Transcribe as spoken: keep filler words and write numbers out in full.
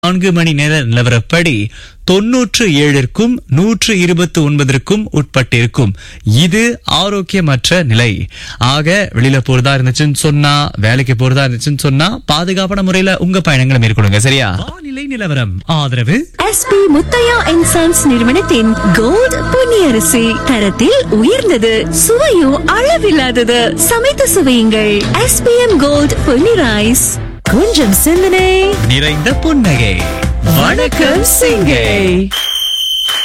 நான்கு மணி நேர நிலவரப்படி தொன்னூற்று ஏழிற்கும் நூற்று இருபத்தி ஒன்பதற்கும் உட்பட்டிருக்கும். இது ஆரோக்கியமற்ற நிலை. ஆக வெளியில போறதா இருந்துச்சுன்னு சொன்னா, வேலைக்கு போறதா இருந்துச்சுன்னு சொன்னா பாதுகாப்பான முறையில உங்க பயணங்களை மேற்கொள்ளுங்க. சரியா? வானிலை நிலவரம் ஆதரவு எஸ்பி முத்தையா அண்ட் சன்ஸ் நிறுவனத்தின் கோல்ட் பொன்னியரிசி. தரத்தில் உயர்ந்தது, சுவையும் அளவில்லாதது. சமைத்து சுவையுங்கள். SPM gold Ponni rice. கொஞ்சம் சிந்தனை நிறைந்த புன்னகை. வணக்கம் சிங்கை.